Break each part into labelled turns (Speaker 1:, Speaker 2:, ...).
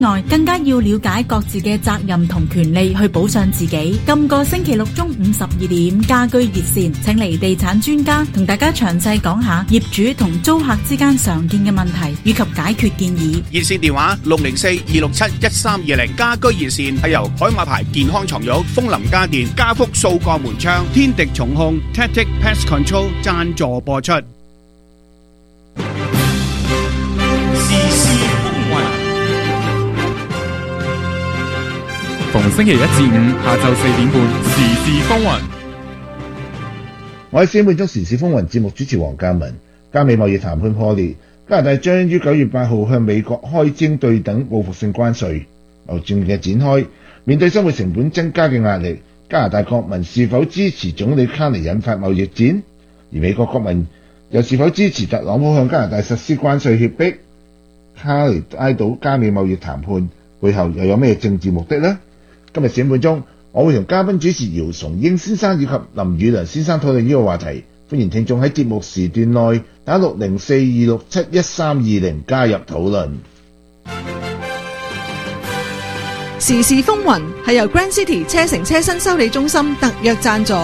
Speaker 1: 外，更加要了解各自嘅責任同權利去保障自己。今個星期六中午12點家居熱線，請嚟地產專家同大家詳細講下業主同租客之間常見嘅問題以及解決建議。
Speaker 2: 熱線電話604-267-1320，家居熱線係由海馬牌健康床褥、風林家電、家福數個門窗、天敵重控、Tactic Pest Control 贊助播出。
Speaker 3: 逢星期一至五下晝4點半，時事風雲。
Speaker 4: 我係4點鐘時事風雲節目主持黃嘉文。加美貿易談判破裂，加拿大將於9月8號向美國開徵對等報復性關稅。貿易戰嘅展開，面對生活成本增加嘅壓力，加拿大國民是否支持總理卡尼引發貿易戰？而美國國民又是否支持特朗普向加拿大實施關稅脅迫？卡尼拉到加美貿易談判背後又有咩政治目的呢？今日4點半鐘，我會同嘉賓主持姚崇英先生以及林宇良先生討論呢個話題。歡迎聽眾喺節目時段內打604-267-1320加入討論。
Speaker 5: 時事風雲係由 Grand City 車城車身修理中心特約贊助。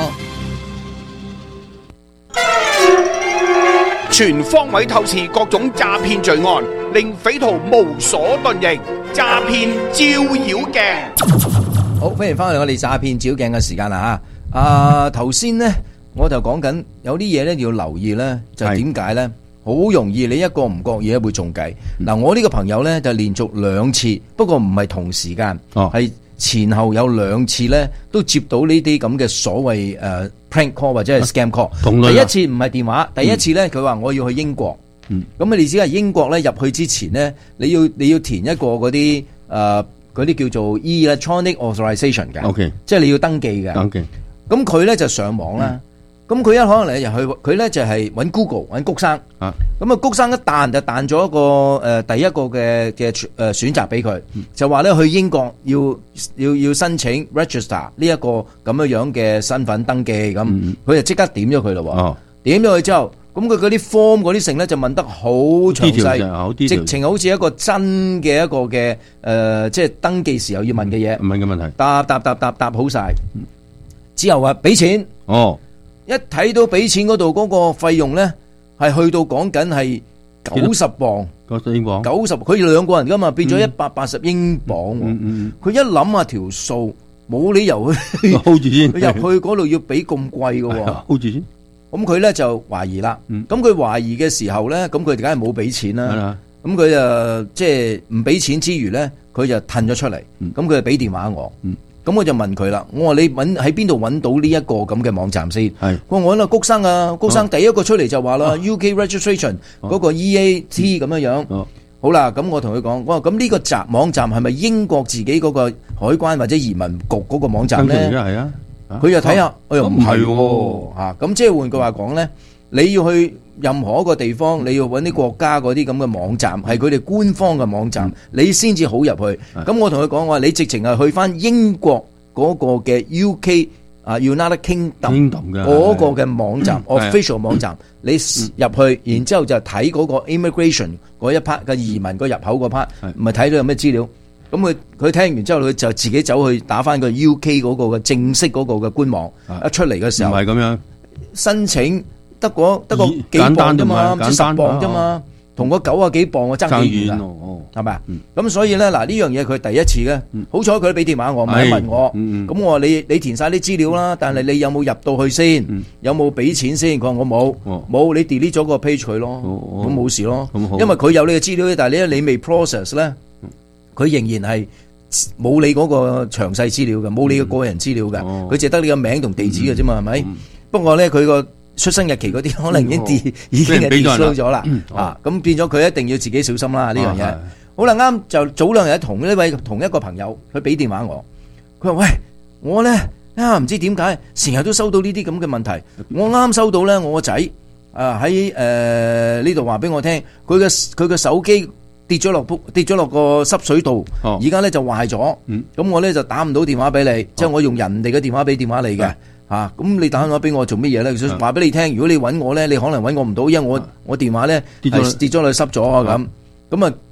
Speaker 2: 全方位透視各種詐騙罪案，令匪徒無所遁形。詐騙照妖鏡。
Speaker 6: 好，歡迎翻嚟我哋詐騙照鏡嘅時間啦吓。頭先呢，我就講緊有啲嘢咧要留意咧，就點解咧？好容易你一個唔覺意會中計。嗱，我呢個朋友咧就連續2次，不過唔係同時間，係前後有2次咧都接到呢啲咁嘅所謂prank call 或者係 scam call。第一次唔係電話，第一次咧佢話我要去英國。咁你知係英國咧入去之前咧，你要填一個嗰啲嗰啲叫做 electronic authorization 嘅，okay，即係你要登記嘅。咁佢咧就上網啦。咁佢一可能嚟入去，佢咧就係揾 Google 揾谷生。咁啊谷生一彈就彈咗一個第一個嘅選擇俾佢，就話咧去英國要申請 register 呢一個咁樣嘅身份登記。咁佢就即刻點咗佢咯。點咗佢之後，咁佢嗰啲 form 嗰啲成咧就問得好詳細，直情好似一個真嘅一個嘅即係登記時候要問嘅嘢，
Speaker 7: 問嘅問題，
Speaker 6: 答好晒。之後話俾錢，一睇到俾錢嗰度嗰個費用咧，係去到講緊係90磅，90英鎊，90，佢2個人噶嘛，變咗180英鎊。佢一諗下條數，冇理由去
Speaker 7: hold 住先，
Speaker 6: 佢入去嗰度要俾咁貴噶
Speaker 7: ，hold 住先。
Speaker 6: 咁佢咧就懷疑啦，咁佢懷疑嘅時候咧，咁佢梗係冇俾錢啦。咁佢就即係唔俾錢之餘咧，佢就褪咗出嚟。咁佢就俾電話我，咁我就問佢啦，我話你喺邊度揾到呢一個咁嘅網站先？佢話我揾阿谷生啊，谷生第一個出嚟就話啦，UK registration 嗰個 EAT 咁樣。好啦，咁我同佢講，我話咁呢個網站係咪英國自己嗰個海關或者移民局嗰個網站咧？
Speaker 7: 係啊。
Speaker 6: 佢就睇下，又唔係喎，咁即係換句話講咧，你要去任何一個地方，你要揾啲國家嗰啲咁嘅網站，係佢哋官方嘅網站，你先至好入去。咁我同佢講話，你直情係去翻英國嗰個嘅 UK United Kingdom 嗰個嘅網站 official 網站，你入去，然之後就睇嗰個 immigration 嗰一 part 嘅移民個入口嗰 part，唔係睇到有咩資料。咁佢聽完之後，佢就自己走去打翻個 UK 嗰個嘅正式嗰個嘅官網，一出嚟嘅時候，唔係咁樣申請得個幾磅啫嘛，唔知10磅啫嘛，同個90幾磅我爭幾遠啊，係咪啊？咁所以咧，嗱呢樣嘢佢第一次咧，好彩佢都俾電話我，問我，咁我話你填晒啲資料啦，但係你有冇入到去先？有冇俾錢先？佢話我冇，你 delete 咗個 page 佢咯，咁冇事咯，因為佢有你嘅資料，但係你未 process 咧。佢仍然係冇你嗰個詳細資料嘅，冇你嘅個人資料嘅，佢淨係得你個名同地址嘅啫嘛，係咪？不過咧，佢個出生日期嗰啲可能已經係 delete 咗啦，咁變咗佢一定要自己小心啦呢樣嘢。好啦，啱就早2日同一個朋友，佢俾電話我，佢話喂，我咧唔知點解成日都收到呢啲咁嘅問題，我啱收到咧，我個仔喺呢度話俾我聽，佢嘅手機跌咗落個濕水度，而家咧就壞咗。咁我咧就打唔到電話俾你，即係我用人哋嘅電話俾電話你嘅嚇。咁你打電話俾我做乜嘢咧？想話俾你聽，如果你揾我咧，你可能揾我唔到，因為我電話咧跌咗落去濕咗啊咁。咁啊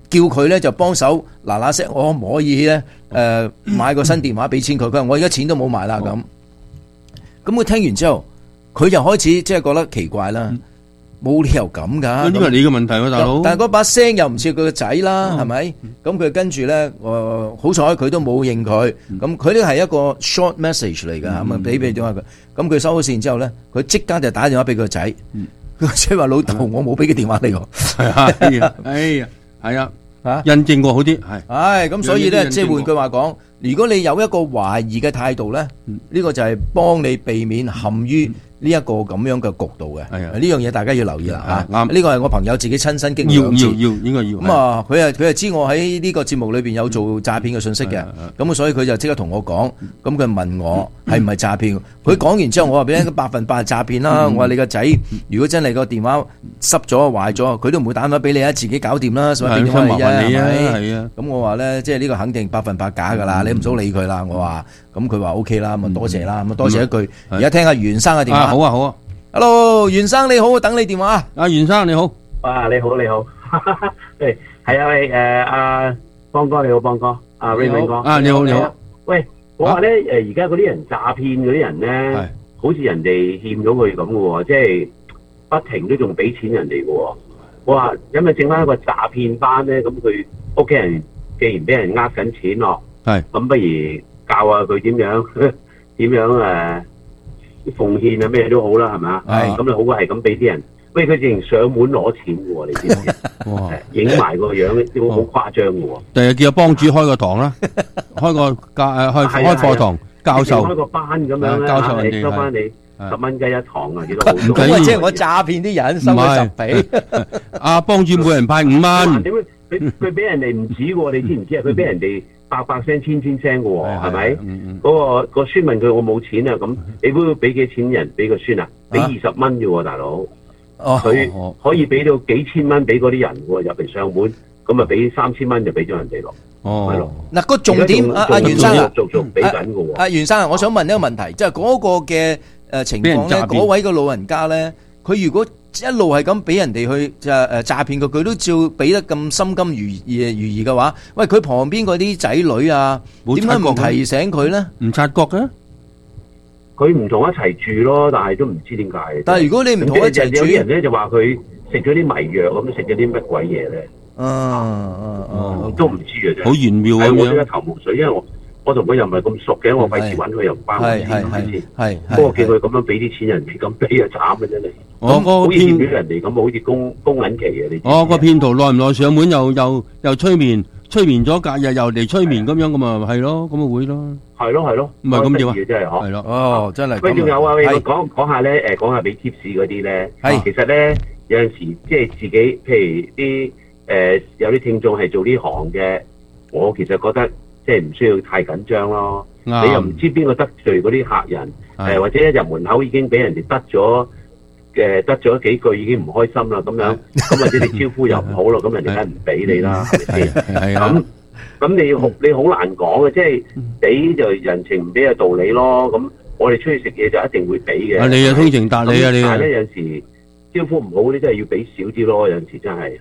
Speaker 6: 叫佢咧就幫手嗱聲，我可唔可以咧買個新電話俾錢佢？佢話我而家錢都冇埋啦咁。咁佢聽完之後，佢就開始即係覺得奇怪啦。冇理由咁㗎，
Speaker 7: 呢個係你嘅問題喎，大佬。
Speaker 6: 但係嗰把聲又唔似佢個仔啦，係咪？咁佢跟住咧，好彩佢都冇應佢。咁佢呢係一個 short message 嚟㗎，咁啊俾電話佢。咁佢收咗線之後咧，佢即刻就打電話俾佢個仔。佢個仔話：老豆，我冇俾個電話你喎。
Speaker 7: 係啊，哎呀，係啊，印證過好啲係。
Speaker 6: 係咁，所以咧，即係換句話講，如果你有一個懷疑嘅態度咧，呢個就係幫你避免陷於呢一個咁樣嘅局度嘅，呢樣嘢大家要留意啦嚇。啱，呢個係我朋友自己親身經歷。
Speaker 7: 要應該要。咁
Speaker 6: 啊，佢係知我喺呢個節目裏邊有做詐騙嘅信息嘅，咁所以佢就即刻同我講，咁佢問我係唔係詐騙？佢講完之後，我話俾你聽，100%係詐騙啦。我話你個仔如果真係個電話濕咗壞咗，佢都唔會打電話俾你啊，自己搞掂啦，所以變咗係啫，係啊。咁我話咧，即係呢個肯定100%假㗎啦，你唔好理佢啦。我話，咁佢話 OK 啦，咁多謝啦，咁多謝一句。而家聽下袁生嘅電話。
Speaker 7: 好啊好啊
Speaker 6: ，Hello， 袁生你好，等你電話。
Speaker 7: 袁生你好。
Speaker 8: 你好你好。係啊，阿邦哥你好，邦哥，阿 Raymond 哥。
Speaker 7: 你好你好。
Speaker 8: 喂，我話咧而家嗰啲人詐騙嗰啲人咧，好似人哋欠咗佢咁嘅喎，即係不停都仲俾錢人哋嘅喎。我話咁咪整翻一個詐騙班咧，咁佢屋企人既然俾人呃緊錢咯，咁不如教下佢點樣奉獻啊，咩都好啦，係咪啊？咁你好過係咁俾啲人，喂佢淨上門攞錢嘅喎，你知唔知？影埋個樣都好誇張嘅喎。
Speaker 7: 第日叫阿幫主開個堂啦，開課堂教授，
Speaker 8: 開個班咁樣咧，
Speaker 7: 教授人哋
Speaker 8: 收翻你10蚊雞一堂啊，幾多好多？
Speaker 6: 咁即係我詐騙啲人收佢10比。阿
Speaker 7: 幫主每人派5蚊。
Speaker 8: 點解佢俾人哋唔止喎？你知唔知啊？佢俾人哋100聲、1000聲嘅喎，係咪？嗰個孫問佢：我冇錢啊！咁你會俾幾錢人俾個孫啊？俾20蚊啫喎，大佬。佢可以俾到幾千蚊俾嗰啲人喎，入嚟上門，咁啊俾3000蚊就俾咗人哋咯。係咯。
Speaker 6: 嗱個重點，阿袁生啊，
Speaker 8: 續俾緊嘅喎。
Speaker 6: 阿袁生啊，我想問一個問題，即係嗰個嘅情況咧，嗰位嘅老人家咧，佢如果一路係咁俾人哋去詐騙佢都照俾得咁心甘如飴嘅話，喂佢旁邊嗰啲仔女啊，點解唔提醒佢咧？
Speaker 7: 唔察覺嘅，
Speaker 8: 佢唔同一齊住咯，但係都唔知點解。
Speaker 6: 但係如果你唔同一齊住，
Speaker 8: 有啲人咧就話佢食咗啲迷藥咁，食咗啲乜鬼嘢咧？都唔知嘅啫。好
Speaker 7: 玄妙
Speaker 8: 咁樣，我一頭霧水，因為我同佢又唔係咁熟嘅，我費事揾佢又唔關我事，係咪先？不過見佢咁樣俾啲錢人哋，咁俾就慘嘅真係。好似欠咗人哋咁，好似供緊期嘅你。
Speaker 7: 個騙徒耐唔耐上門又催眠咗隔日又嚟催眠咁樣，咁咪係咯，咁咪會咯。係
Speaker 8: 咯，
Speaker 7: 唔係咁點啊？
Speaker 8: 真係嗬。
Speaker 6: 係咯，真係。
Speaker 8: 喂，仲有啊，講下咧，講下俾 tips 嗰啲咧。其實咧有陣時即係自己，譬如啲有啲聽眾係做呢行嘅，我其實覺得即係唔需要太緊張咯。你又唔知邊個得罪嗰啲客人，或者一入門口已經俾人哋得咗幾句已經唔開心啦，咁樣咁或者你招呼又唔好咯，咁人哋梗係唔俾你啦，係咪先？咁你好難講嘅，即係俾就人情，唔俾就道理咯。咁我哋出去食嘢就一定會俾嘅。
Speaker 7: 你啊通情達理啊你。
Speaker 8: 但係咧有陣時招呼唔好，你真係要俾少啲咯。有陣時真係。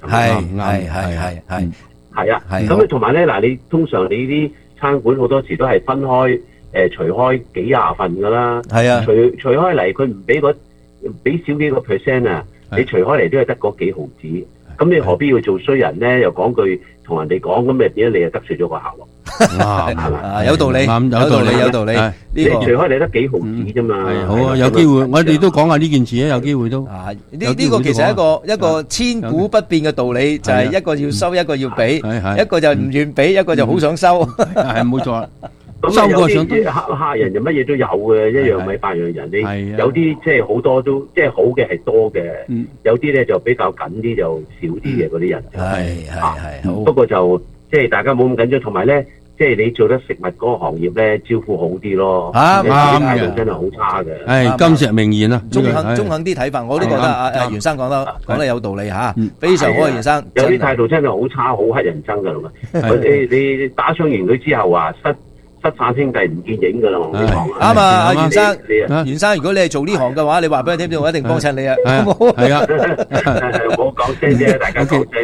Speaker 8: 係啊。咁同埋咧嗱，你通常你啲餐館好多時都係分開除開幾廿份㗎啦。係啊。除開嚟佢唔俾少幾個 percent 啊，你除開嚟都係得嗰幾毫子，咁你何必要做衰人咧？又講句同人哋講，咁咪點解你又得罪咗個客咯？係嘛？
Speaker 6: 有道理，有道理。
Speaker 8: 你除開你得幾毫子啫嘛？
Speaker 7: 好啊，有機會我哋都講下呢件事啊，有機會都。
Speaker 6: 呢個其實係一個千古不變嘅道理，就係一個要收，一個要俾，一個就唔願俾，一個就好想收。
Speaker 7: 係冇錯。
Speaker 8: 咁有啲客人就乜嘢都有嘅，一樣米八樣人。你有啲即係好多都即係好嘅係多嘅，有啲咧就比較緊啲就少啲嘅嗰啲人。係不過就即係大家冇咁緊張，同埋咧即係你做得食物嗰個行業咧，招呼好啲咯。啱嘅，真係好差嘅。
Speaker 7: 係金石名言啊，
Speaker 6: 中肯啲睇法，我都覺得阿袁生講得有道理嚇，非常好啊，袁生。
Speaker 8: 有啲態度真係好差，好乞人憎㗎啦嘛。你打傷完佢之後話失散兄弟唔見影噶啦，我同你講。啱
Speaker 6: 啊，阿袁生，如果你係做呢行嘅話，你話俾我聽，我一定幫襯你啊。
Speaker 7: 係啊，
Speaker 8: 我講聲啫，大家講聲。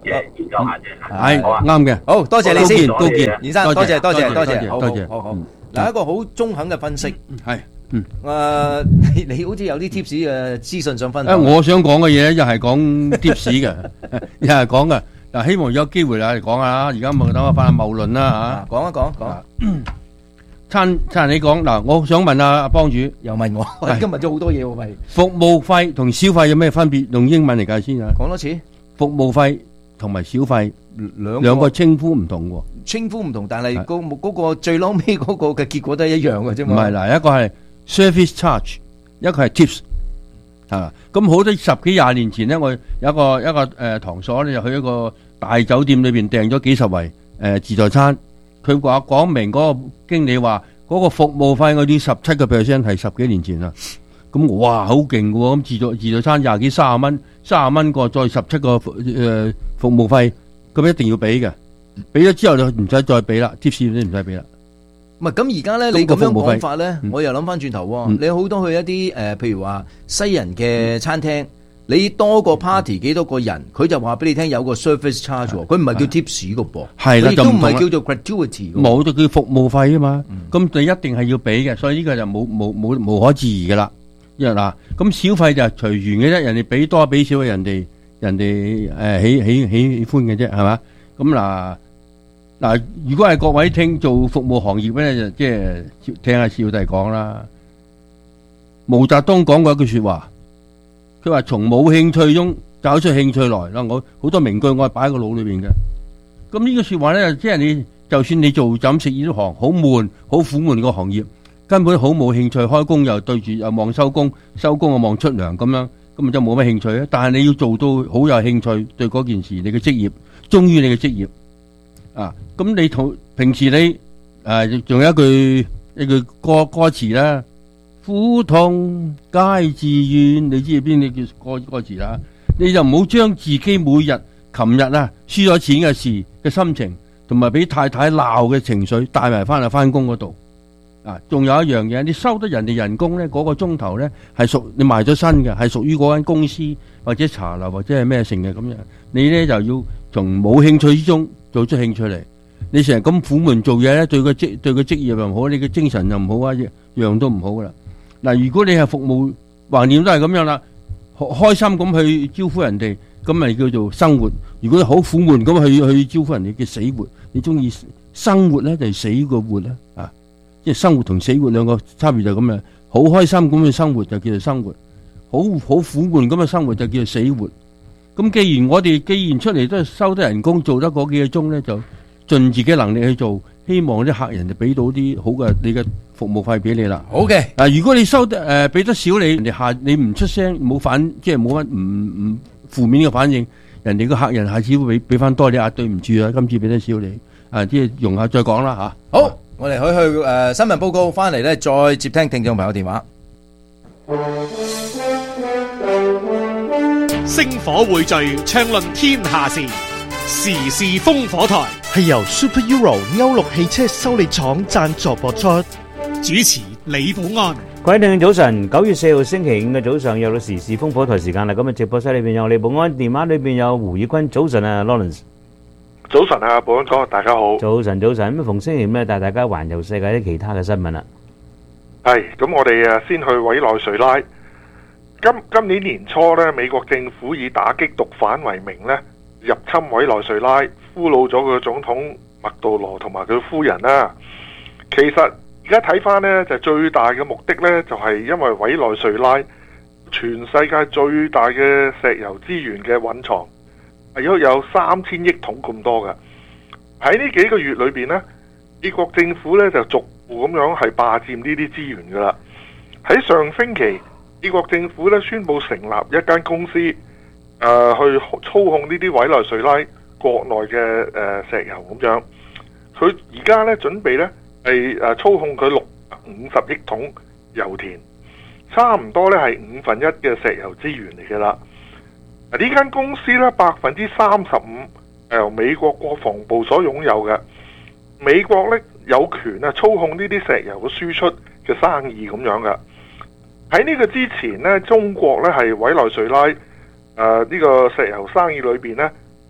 Speaker 8: 研究下啫。
Speaker 7: 係
Speaker 8: 好啊，
Speaker 7: 啱嘅。
Speaker 6: 好多謝你先，
Speaker 7: 高見
Speaker 6: 連生，多謝，
Speaker 7: 多謝
Speaker 6: 好。嗱，一個好中肯嘅分析。
Speaker 7: 係，
Speaker 6: 你好似有啲 tips 嘅資訊想分享。
Speaker 7: 我想講嘅嘢又係講 tips 嘅，又係講嘅。嗱，希望有機會嚟講下啦。而家冇等我發下謬論啦嚇。
Speaker 6: 講一講。
Speaker 7: 燦你講嗱，我想問阿幫主，
Speaker 6: 又問我，我今日咗好多嘢喎，喂。
Speaker 7: 服務費同小費有咩分別？用英文嚟解先啊。
Speaker 6: 講多次。
Speaker 7: 服務費同埋小費兩個稱呼唔同喎。
Speaker 6: 稱呼唔同，但係嗰個最撈尾嗰個嘅結果都係一樣嘅啫嘛。
Speaker 7: 唔係嗱，一個係 service charge， 一個係 tips。啊，咁好多10幾20年前咧，我有一個堂所咧，就去一個大酒店裏邊訂咗幾十圍自助餐。佢話講明嗰個經理話嗰個服務費我啲17%係10幾年前啦。咁哇好勁嘅喎，咁自助餐20幾30蚊，30蚊個再17個服務費，咁一定要俾嘅。俾咗之後就唔使再俾啦，tips 都唔使俾啦。
Speaker 6: 唔係咁而家咧，你咁樣講法咧，我又諗翻轉頭喎。你好多去一啲譬如話西人嘅餐廳，你多個 party 幾多個人，佢就話俾你聽有個 service charge 喎，佢唔係叫 tips 嘅噃，
Speaker 7: 係啦，
Speaker 6: 亦都唔係叫做 gratuity 嘅。
Speaker 7: 冇就叫服務費啊嘛。咁你一定係要俾嘅，所以呢個就無可置疑嘅啦。因為嗱，咁小費就係隨緣嘅啫，人哋俾多俾少，人哋喜歡嘅啫，係嘛？咁嗱，如果係各位聽做服務行業咧，就即係聽下小弟講啦。毛澤東講過一句說話，佢話從冇興趣中找出興趣來啦。我好多名句我係擺喺個腦裏邊嘅。咁呢個說話咧，即係你就算你做飲食呢行好悶、好苦悶個行業，根本好冇興趣，開工又對住又望收工，收工又望出糧咁樣，咁就冇乜興趣啊。但係你要做到好有興趣對嗰件事，你嘅職業忠於你嘅職業啊。咁你同平時你仲有一句歌詞啦，苦痛皆自願，你知邊啲叫歌詞啦？你就唔好將自己每日琴日輸咗錢嘅事嘅心情，同埋俾太太鬧嘅情緒帶埋翻去翻工嗰度啊！仲有一樣嘢，你收得人哋人工咧，嗰個鐘頭咧係屬你賣咗身嘅，係屬於嗰間公司或者茶樓或者係咩成嘅咁樣，你咧就要從冇興趣之中做出興趣嚟。你成日咁苦悶做嘢咧，對個職業又唔好，你嘅精神又唔好啊，樣都唔好噶啦。嗱，如果你係服務橫掂都係咁樣啦，開心咁去招呼人哋，咁咪叫做生活。如果你好苦悶咁去招呼人哋嘅死活，你中意生活咧定係死個活咧啊？即係生活同死活兩個差別就咁樣。好開心咁去生活就叫做生活，好苦悶咁嘅生活就叫做死活。咁既然我哋出嚟都係收得人工，做得嗰幾個鐘咧，就盡自己能力去做，希望啲客人就俾到啲好嘅你嘅服務費俾你啦。
Speaker 6: 好嘅，
Speaker 7: 如果你收得俾得少你，人哋你唔出聲冇反，即係冇乜唔負面嘅反應，人哋個客人下次會俾翻多你啊，對唔住啊，今次俾得少你即係容下再講啦嚇。
Speaker 6: 好，我哋去新聞報告翻嚟咧，再接聽聽眾朋友電話。
Speaker 9: 星火匯聚，暢論天下事，時事烽火台
Speaker 10: 係由 Super Euro 歐陸汽車修理廠贊助播出，
Speaker 9: 主持李寶安。
Speaker 11: 各位聽眾早晨，9月4號星期五嘅早上又到時事烽火台時間啦。咁啊，直播室裏邊有李寶安，電話裏邊有胡宇坤。早晨啊 ，Lawrence。
Speaker 12: 早晨啊，寶安哥，大家好。
Speaker 11: 早晨。咁逢星期五咧，帶大家環遊世界啲其他嘅新聞啦。
Speaker 12: 係，咁我哋先去委內瑞拉。今年年初咧，美國政府以打擊毒販為名咧，入侵委內瑞拉，俘虜咗佢總統麥杜羅同埋佢夫人啦。其實而家睇翻呢，就最大嘅目的呢，就係因為委內瑞拉全世界最大嘅石油資源嘅蘊藏係有3000億桶咁多嘅。喺呢幾個月裏邊呢，美國政府呢就逐步咁樣係霸佔呢啲資源噶啦。喺上星期，美國政府呢宣布成立一間公司，去操控呢啲委內瑞拉國內嘅石油咁樣。佢而家呢準備呢係操控佢650億桶油田，差唔多呢係1/5嘅石油資源嚟嘅啦。呢間公司呢35%由美國國防部所擁有嘅，美國呢有權操控呢啲石油嘅輸出嘅生意咁樣嘅。喺呢個之前呢，中國呢係委內瑞拉呢個石油生意裏邊呢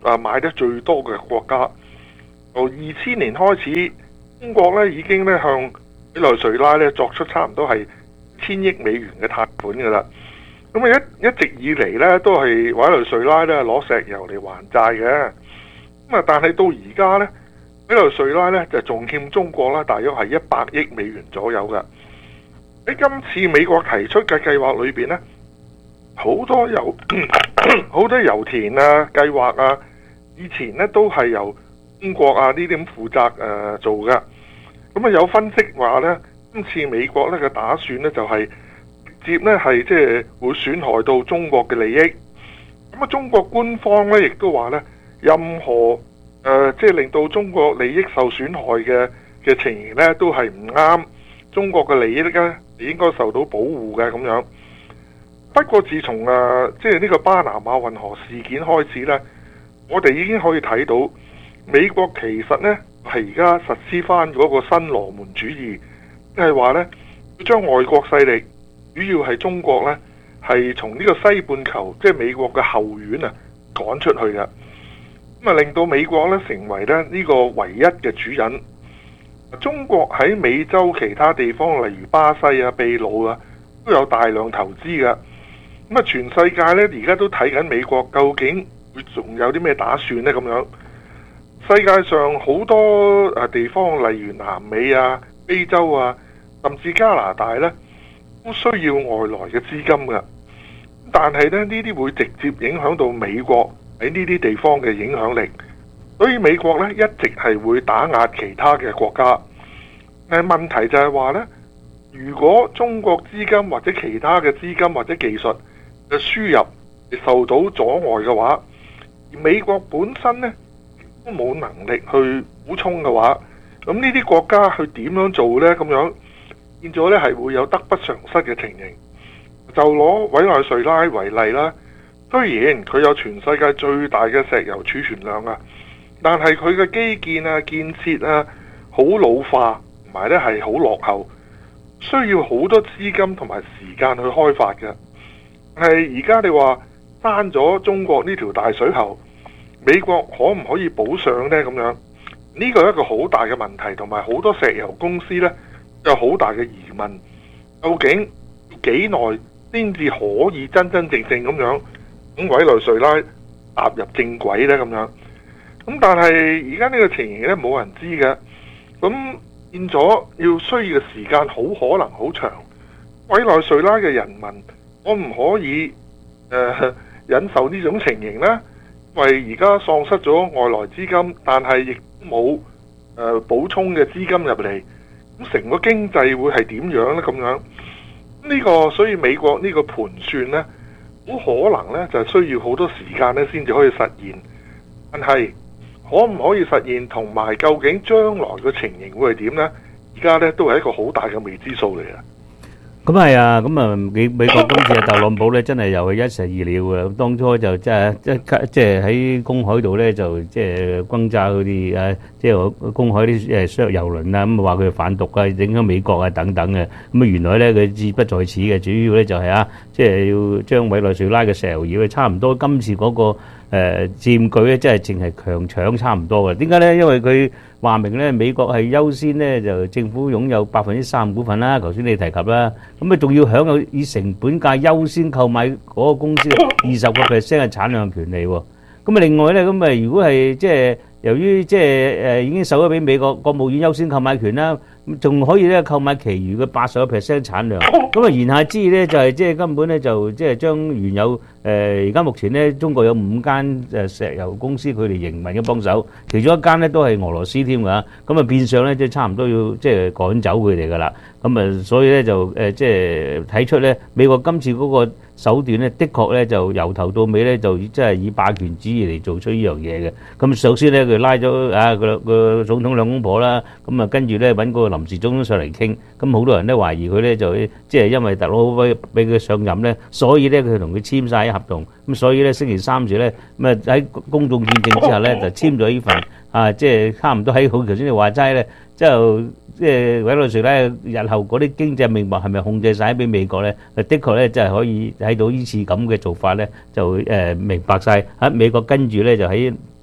Speaker 12: 買得最多嘅國家。由2000年開始，中國咧已經咧向委內瑞拉咧作出差唔多係1000億美元嘅貸款㗎啦。咁啊一直以嚟咧都係委內瑞拉咧攞石油嚟還債嘅。咁啊，但係到而家咧，委內瑞拉咧就仲欠中國啦，大約係100億美元左右㗎。喺今次美國提出嘅計劃裏邊咧，好多油田啊、計劃啊，以前咧都係由中國啊呢啲咁負責做㗎。咁啊有分析話咧，今次美國咧嘅打算咧就係直接咧係即係會損害到中國嘅利益。咁啊，中國官方咧亦都話咧，任何即係令到中國利益受損害嘅情形咧，都係唔啱。中國嘅利益咧應該受到保護嘅咁樣。不過自從即係呢個巴拿馬運河事件開始咧，我哋已經可以睇到美國其實咧係而家實施翻嗰個新羅門主義，即係話咧要將外國勢力，主要係中國咧，係從呢個西半球即係美國嘅後院啊趕出去嘅。咁啊令到美國咧成為咧呢個唯一嘅主人。中國喺美洲其他地方，例如巴西啊、秘魯啊，都有大量投資嘅。咁啊，全世界咧而家都睇緊美國究竟會仲有啲咩打算呢？咁樣，世界上好多地方，例如南美啊、非洲啊，甚至加拿大咧，都需要外來嘅資金嘅。但係咧，呢啲會直接影響到美國喺呢啲地方嘅影響力。所以美國咧一直係會打壓其他嘅國家。問題就係話咧，如果中國資金或者其他嘅資金或者技術嘅輸入受到阻礙嘅話，而美國本身咧都冇能力去補充嘅話，咁呢啲國家去點樣做呢？咁樣變咗咧係會有得不償失嘅情形。就攞委內瑞拉為例啦，雖然佢有全世界最大嘅石油儲存量啊，但係佢嘅基建啊、建設啊好老化，同埋咧係好落後，需要好多資金同埋時間去開發嘅。係而家你話閂咗中國呢條大水喉，美國可唔可以補上呢？咁樣呢個係一個好大嘅問題，同埋好多石油公司呢有好大嘅疑問，究竟要幾耐先至可以真真正正咁樣咁委內瑞拉踏入正軌呢？咁樣咁，但係而家呢個情形呢，冇人知嘅，咁變咗要需要嘅時間好可能好長。委內瑞拉嘅人民，我唔可以忍受呢種情形呢？因為而家喪失咗外來資金，但係亦冇補充嘅資金入嚟，咁成個經濟會係點樣呢？咁樣呢個，所以美國呢個盤算呢，好可能呢就需要好多時間呢先至可以實現。但係可唔可以實現，同埋究竟將來嘅情形會係點呢？而家呢都係一個好大嘅未知數嚟嘅。
Speaker 11: 咁係啊，咁啊美國今次特朗普咧真係又係一石二鳥嘅。當初就即係喺公海度咧就即係轟炸嗰啲即係公海啲商油輪啊，咁話佢販毒啊，影響美國啊等等嘅。咁啊原來咧佢志不在此嘅，主要咧就係即係要將委內瑞拉嘅石油業差唔多今次嗰個佔據咧，即係淨係強搶差唔多嘅。點解咧？因為佢話明咧，美國係優先咧，就政府擁有3%股份啦。頭先你提及啦，咁啊仲要享有以成本價優先購買嗰個公司20% 嘅產量權利喎。咁啊另外咧，咁啊如果係即係由於即係已經售咗俾美國國務院優先購買權啦，咁仲可以咧購買其餘嘅80% 產量。咁啊言下之意咧就係即係根本咧就即係將原有而家目前咧中國有5間石油公司佢哋營運嘅幫手，其中一間咧都係俄羅斯添㗎。咁啊變相咧即係差唔多要即係趕走佢哋㗎啦。咁啊所以咧就即係睇出咧美國今次嗰個手段咧，的確咧就由頭到尾咧就即係以霸權主義嚟做出呢樣嘢嘅。咁首先咧佢拉咗個總統兩公婆啦，咁啊跟住咧揾個臨時總統上嚟傾，咁好多人都懷疑佢咧就即係因為特朗普俾佢上任咧，所以咧佢同佢簽晒啲合同，咁所以咧星期三時咧咁啊喺公眾見證之下咧就簽咗呢份即係差唔多喺好頭先你話齋咧，即係委內瑞拉日後嗰啲經濟命脈係咪控制晒俾美國咧？的確咧，即係可以睇到呢次咁嘅做法咧，就明白晒美國跟住咧就喺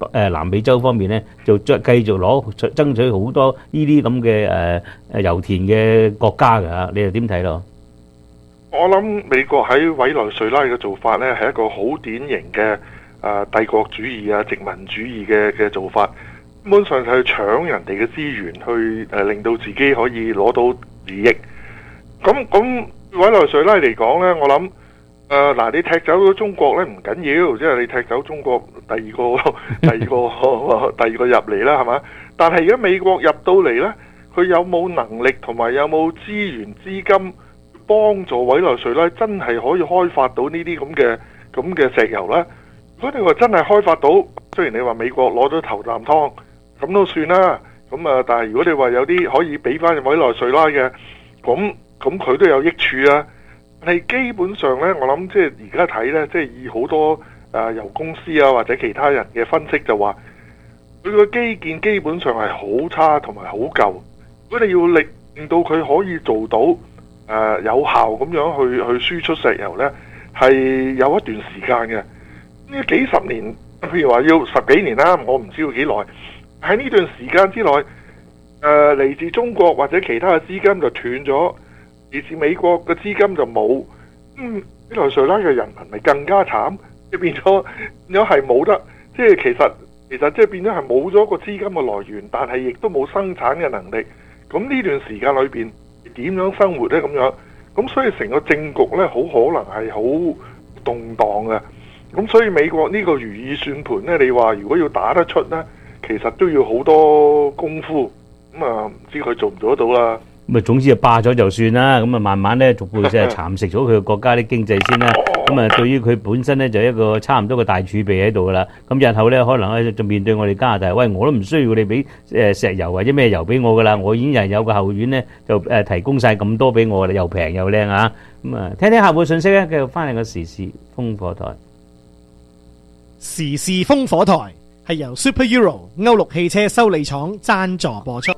Speaker 11: 南美洲方面咧，就繼續爭取好多呢啲咁嘅油田嘅國家㗎嚇，你又點睇咯？
Speaker 12: 我諗美國喺委內瑞拉嘅做法呢，係一個好典型嘅帝國主義啊、殖民主義嘅做法，根本上係去搶人哋嘅資源，去令到自己可以攞到利益。咁委內瑞拉嚟講呢，我諗嗱，你踢走咗中國呢唔緊要，即係你踢走中國第二個入嚟啦，係嘛？但係而家美國入到嚟呢，佢有冇能力同埋有冇資源資金？幫助委內瑞拉真係可以開發到呢啲咁嘅石油呢？如果你話真係開發到，雖然你話美國攞咗頭啖湯，咁都算啦。咁但係如果你話有啲可以俾翻委內瑞拉嘅，咁佢都有益處啊。但係基本上呢，我諗即係而家睇呢，即係以好多油公司啊或者其他人嘅分析就話，佢個基建基本上係好差同埋好舊。如果你要令到佢可以做到有效咁樣去輸出石油呢，係有一段時間嘅。呢幾十年，譬如話要10幾年啦，我唔知要幾耐。喺呢段時間之內，嚟自中國或者其他嘅資金就斷咗，嚟自美國嘅資金就冇。委內瑞拉嘅人民咪更加慘，即係變咗係冇得，即係其實即係變咗係冇咗個資金嘅來源，但係亦都冇生產嘅能力。咁呢段時間裏邊點樣生活呢？咁樣，咁所以成個政局呢，好可能係好動盪嘅。咁所以美國呢個如意算盤呢，你話如果要打得出呢，其實都要好多功夫。唔知佢做唔做得到啦。
Speaker 11: 咁總之就霸咗就算啦。咁慢慢呢，逐步即係蠶食咗佢個國家啲經濟先啦。咁對於佢本身呢，就一個差唔多個大儲備喺度噶啦。咁日後呢，可能咧就面對我哋加拿大，喂，我都唔需要你俾石油或者咩油俾我噶啦，我已經係有個後院呢，就提供晒咁多俾我啦，又平又靚啊！聽聽客戶信息咧，繼續翻嚟個時事風火台。
Speaker 10: 時事風火台係由 Super Euro 歐陸汽車修理廠贊助播出。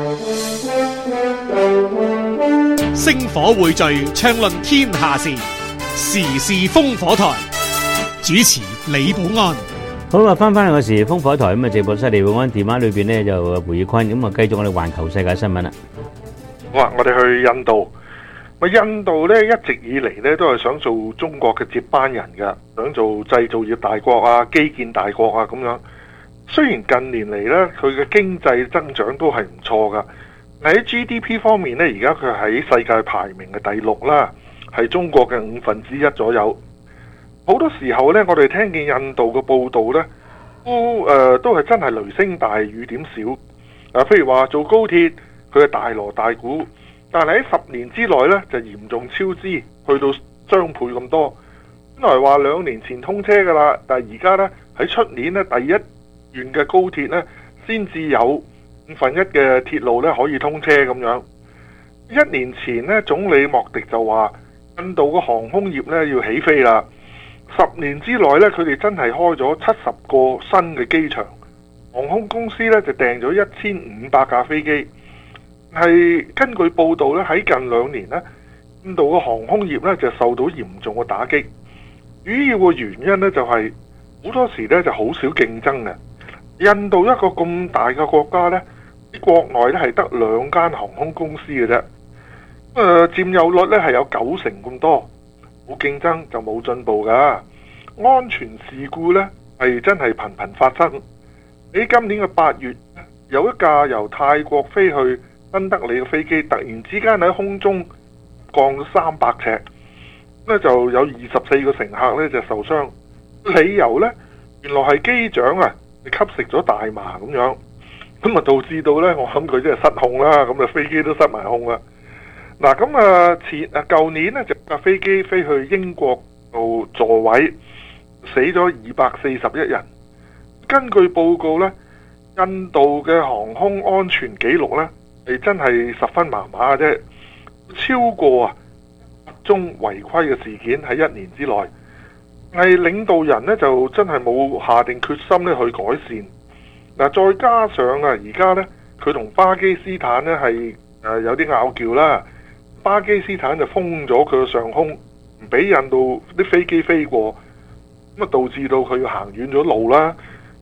Speaker 9: 星火匯聚，暢論天下事。時事風火台主持李寶安。
Speaker 11: 好啦，翻嚟個時事風火台咁啊，直播室李寶安電話裏邊呢，就胡宇坤咁啊，繼續我哋環球世界新聞啦。
Speaker 12: 好啊，我哋去印度。印度呢，一直以嚟呢，都係想做中國嘅接班人㗎，想做製造業大國啊、基建大國啊咁樣。雖然近年嚟呢，佢嘅經濟增長都係唔錯㗎。喺 GDP 方面呢，而家佢喺世界排名嘅第6啦，係中國嘅1/5左右。好多時候呢，我哋聽見印度嘅報道呢，都係真係雷聲大雨點少。譬如話做高鐵，佢係大鑼大鼓。但係喺10年之內呢，就嚴重超支，去到雙倍咁多。本來話2年前通車㗎啦，但係而家呢，喺出年呢，第一段嘅高鐵呢，先至有1/5嘅鐵路呢可以通車咁樣。1年前呢，總理莫迪就話印度嘅航空業呢要起飛啦。10年之內呢，佢哋真係開咗70個新嘅機場，航空公司呢就訂咗1500架飛機。係根據報道咧，喺近2年呢，印度嘅航空業咧就受到嚴重嘅打擊。主要嘅原因呢，就係好多時咧就好少競爭嘅。印度一個咁大嘅國家呢，國內咧係得2間航空公司嘅啫。佔有率咧係有90%咁多，冇競爭就冇進步㗎。安全事故呢，係真係頻頻發生。喺今年嘅8月，有一架由泰國飛去新德里嘅飛機突然之間喺空中降咗300尺，咁就有24個乘客就受傷。理由呢，原來係機長吸食咗大麻咁樣，咁導致到呢，我諗佢真係失控啦，咁飛機都失埋控啦。嗱，咁舊年呢，就架飛機飛去英國度座位，死咗241人。根據報告呢，印度嘅航空安全記錄呢，係真係十分麻麻嘅啫，超過宗違規嘅事件喺1年之內。係領導人呢，就真係冇下定決心呢去改善。嗱，再加上而家呢，佢同巴基斯坦呢係有啲拗撬啦。巴基斯坦就封咗佢嘅上空，唔俾印度啲飛機飛過，咁導致到佢要行遠咗路啦。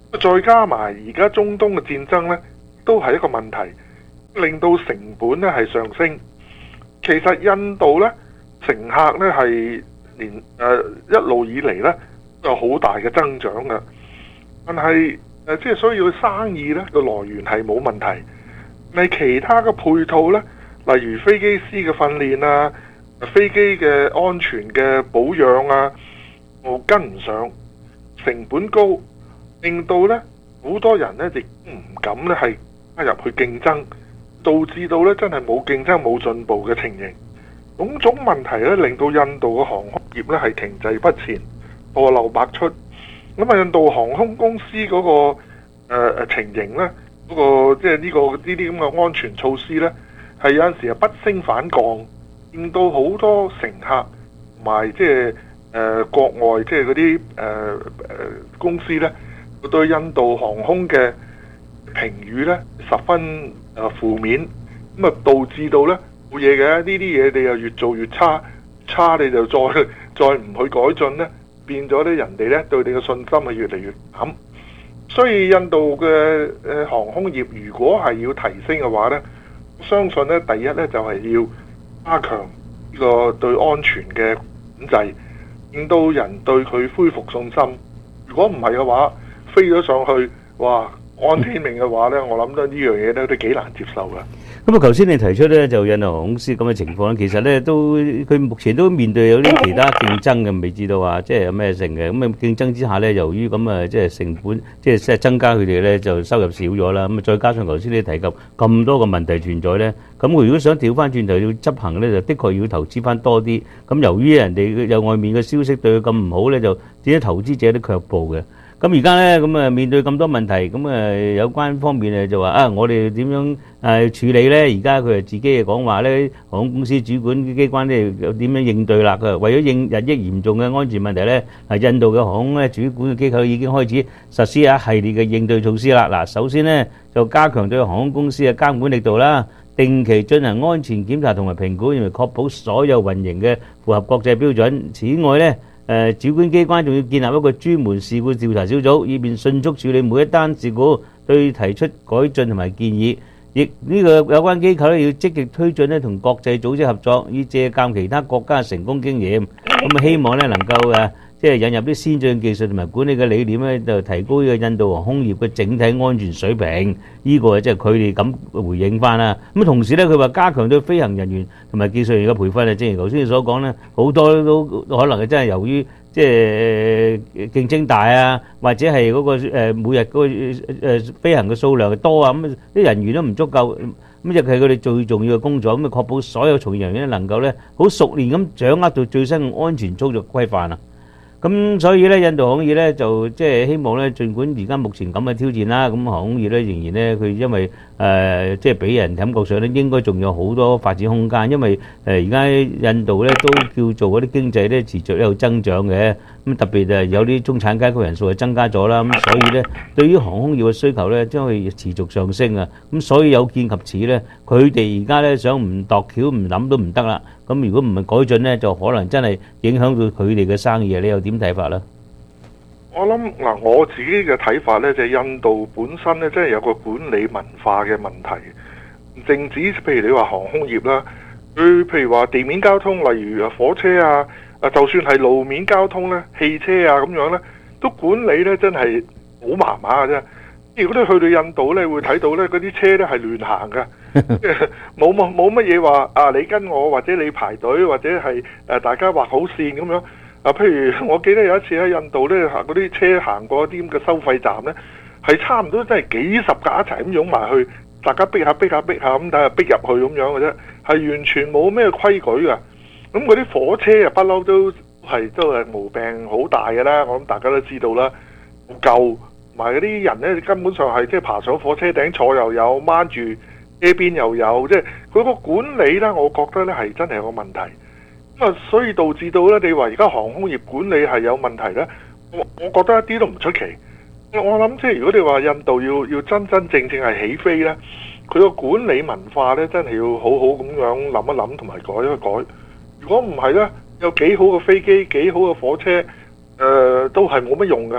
Speaker 12: 再加埋而家中東嘅戰爭呢，都係一個問題，令到成本呢係上升。其實印度呢，乘客呢係一路以嚟呢都有好大嘅增長嘅，但係即係所以佢生意呢個來源係冇問題，但係其他嘅配套呢，例如飛機師嘅訓練啊、飛機嘅安全嘅保養啊，我跟唔上，成本高，令到呢好多人呢亦唔敢呢係加入去競爭，導致到呢真係冇競爭冇進步嘅情形。種種問題呢令到印度嘅航空業呢係停滯不前、錯漏百出。咁啊，印度航空公司嗰個情形呢，嗰個即係呢啲咁嘅安全措施呢，係有陣時係不升反降，令到好多乘客同埋即係國外即係嗰啲公司呢，對印度航空嘅評語呢十分負面，咁啊導致到呢冇嘢嘅呢啲嘢你又越做越差，你就再唔去改進呢，變咗咧人哋呢對你嘅信心係越嚟越減。所以印度嘅航空業如果係要提升嘅話呢，我相信呢第一呢就係要加強呢個對安全嘅管制，令到人對佢恢復信心。如果唔係嘅話，飛咗上去，哇，安天命嘅話呢，我諗到呢樣嘢呢都幾難接受㗎。
Speaker 11: 咁啊，頭先你提出咧就印度航空公司咁嘅情況咧，其實咧都佢目前都面對有啲其他競爭嘅，未知道話即係有咩成嘅。咁啊競爭之下咧，由於咁啊即係成本即係增加佢哋咧就收入少咗啦。咁啊再加上頭先你提及咁多個問題存在咧，咁我如果想調翻轉頭要執行咧，就的確要投資翻多啲。咁由於人哋有外面嘅消息對佢咁唔好咧，就啲投資者都卻步嘅。咁而家咧咁啊面對咁多問題，咁啊有關方面就話啊，我哋點樣處理咧？而家佢係自己講話咧，航空公司主管機關咧又點樣應對啦？佢話為咗應日益嚴重嘅安全問題咧，印度嘅航空咧主管嘅機構已經開始實施一系列嘅應對措施啦。嗱，首先咧就加強對航空公司嘅監管力度啦，定期進行安全檢查同埋評估，確保所有運營嘅符合國際標準。此外咧，主管機關仲要建立一個專門事故調查小組，以便迅速處理每一單事故，對提出改進同埋建議。亦呢個有關機構咧要積極推進咧同國際組織合作，以借鑑其他國家嘅成功經驗。咁希望咧能夠即係引入啲先進技術同埋管理嘅理念咧，就提高呢個印度航空業嘅整體安全水平。呢個即係佢哋咁回應翻啦。咁同時咧，佢話加強對飛行人員同埋技術員嘅培訓啊，正如頭先你所講咧，好多都可能係真係由於即係競爭大啊，或者係嗰個每日嗰個飛行嘅數量多啊，咁啲人員都唔足夠，咁就係佢哋最重要嘅工作。咁啊，確保所有從業人員能夠咧好熟練咁掌握到最新嘅安全操作規範啊。咁所以咧，印度航空業咧就即係希望咧，儘管而家目前咁嘅挑戰啦，咁航空業咧仍然咧佢因為即係俾人感覺上咧應該仲有好多發展空間，因為而家印度咧都叫做嗰啲經濟咧持續有增長嘅，咁特別有啲中產階級人數係增加咗啦，咁所以咧對於航空業嘅需求咧將會持續上升啊，咁所以有見及此咧，佢哋而家咧想唔度橋唔諗都唔得啦。咁如果唔係改進咧，就可能真係影響到佢哋嘅生意啊！你又點睇法咧？
Speaker 12: 我諗嗱，我自己嘅睇法咧，就係印度本身咧，真係有個管理文化嘅問題。唔淨止譬如你話航空業啦，佢譬如話地面交通，例如火車啊，就算係路面交通咧，汽車啊咁樣咧，都管理咧真係好麻麻嘅啫。如果你去到印度咧，會睇到咧嗰啲車咧係亂行嘅。冇乜嘢話啊！你跟我或者你排隊或者係大家畫好線咁樣啊。譬如我記得有一次喺印度咧，嗰啲車行過啲咁嘅收費站咧，係差唔多真係幾十架一齊咁擁埋去，大家逼下咁睇下逼入去咁樣嘅啫，係完全冇咩規矩噶。咁嗰啲火車啊，不嬲都係毛病好大嘅啦。我諗大家都知道啦，舊同埋嗰啲人咧根本上係即係爬上火車頂坐又有掹住。車邊又有，即係佢個管理呢，我覺得呢係真係有個問題。咁啊，所以導致到呢，你話而家航空業管理係有問題呢，我覺得一啲都唔出奇。我諗即係如果你話印度要真正係起飛呢，佢個管理文化呢，真係要好好咁樣諗一諗同埋改一改。如果唔係呢，有幾好嘅飛機、幾好嘅火車，都係冇乜用㗎。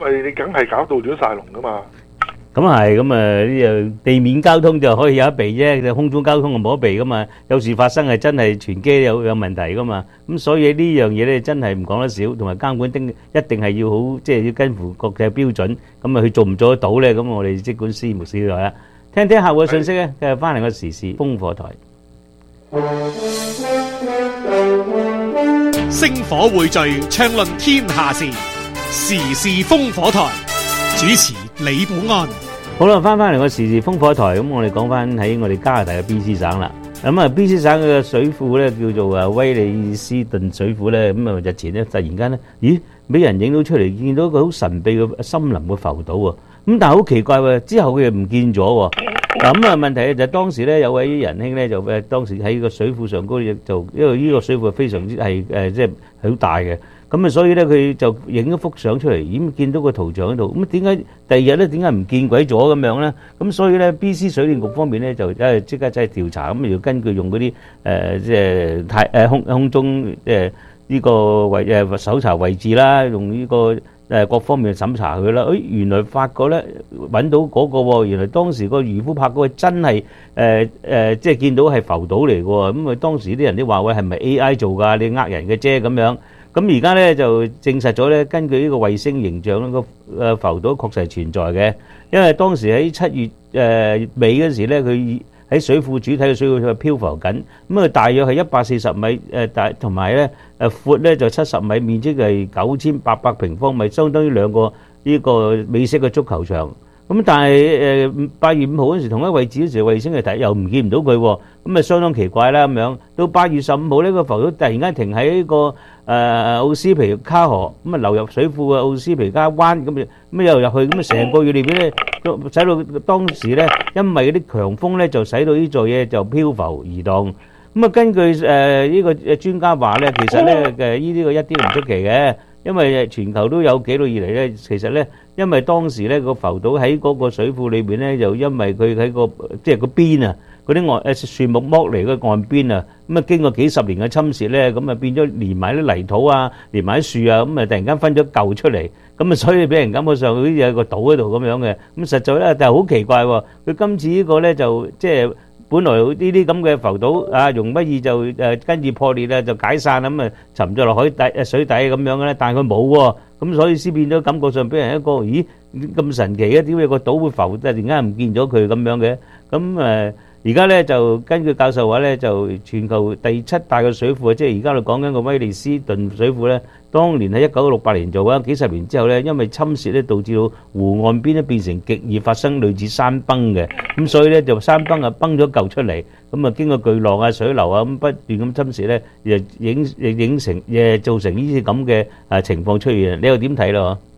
Speaker 12: 你梗係搞到咗晒龍噶嘛。
Speaker 11: 咁係，咁呢地面交通就可以有得避啫，空中交通就冇得避噶嘛。有事發生係真係全機有問題噶嘛。咁所以呢樣嘢咧真係唔講得少，同埋監管一定係要好，即係要跟乎國際標準。咁啊，佢做唔做得到咧？咁我哋即管拭目以待啦。聽客戶嘅信息咧，繼續翻嚟個時事烽火台。
Speaker 9: 星火匯聚，暢論天下事，時事烽火台。主持李寶安。
Speaker 11: 好啦，翻嚟個時事烽火台，咁我哋講翻喺我哋加拿大嘅 BC 省啦。咁啊 BC 省嘅水庫咧叫做威利斯頓水庫咧，咁啊日前咧突然間咧，咦俾人影到出嚟，見到一個好神秘嘅森林嘅浮島喎。咁但係好奇怪喎，之後佢又唔見咗喎。咁啊問題就係當時咧有位仁兄咧就當時喺個水庫上高就因為呢個水庫非常之係即係好大嘅。咁啊，所以咧佢就影咗幅相出嚟，已經見到個圖像喺度。咁點解第二日咧點解唔見鬼咗咁樣咧？咁所以咧 BC 水電局方面咧就即刻真係調查，咁要根據用嗰啲即係空中呢個搜查位置啦，用呢個各方面審查佢啦。原來發覺咧揾到嗰個喎，原來當時個漁夫拍嗰個真係即係見到係浮島嚟嘅喎。咁啊當時啲人都話喂係咪 AI 做㗎？你呃人嘅啫咁樣。咁而家咧就證實咗咧，根據呢個衛星形象咧，個浮島確實係存在嘅。因為當時喺7月尾嗰時咧，佢喺水庫主體嘅水庫佢漂浮緊，咁啊大約係140米大，同埋咧闊咧就70米，面積係9800平方米，相當於2個呢個美式嘅足球場。咁但係8月5號嗰時同一位置嗰時衛星嚟睇又唔見唔到佢喎，咁啊相當奇怪啦咁樣。到8月15號呢個浮島突然間停喺呢個奧斯皮卡河，咁啊流入水庫嘅奧斯皮卡灣，咁又入去，咁啊成個月裏邊咧，使到當時咧因為嗰啲強風咧就使到呢座嘢就漂浮移動。咁啊根據呢個專家話咧，其實咧呢啲個一啲唔出奇嘅。因為全球都有幾度以嚟咧，其實咧，因為當時咧個浮島喺嗰個水庫裏邊咧，就因為佢喺個即係個邊啊，嗰啲樹木剝離個岸邊啊，咁啊經過幾十年嘅侵蝕咧，咁啊變咗連埋啲泥土啊，連埋啲樹啊，咁啊突然間分咗嚿出嚟，咁啊所以俾人感覺上好似有個島喺度咁樣嘅，咁實在咧但係好奇怪喎，佢今次呢個咧就即係。本來呢啲咁嘅浮島啊，容不易就跟住破裂啦，就解散啦，咁啊沉咗落海底水底咁樣嘅咧，但係佢冇喎，咁所以先變咗感覺上俾人一個咦咁神奇嘅，點解個島會浮突然間唔見咗佢咁樣嘅？咁而家咧就根據教授話咧，就全球第7大嘅水庫，即係而家我講緊個威利斯頓水庫咧，當年喺1968年做嘅，幾十年之後咧，因為侵蝕咧，導致到湖岸邊咧變成極易發生類似山崩嘅，咁所以咧就山崩啊崩咗嚿出嚟，咁啊經過巨浪啊水流啊咁不斷咁侵蝕咧，就造成呢啲咁嘅情況出現，你又點睇咯？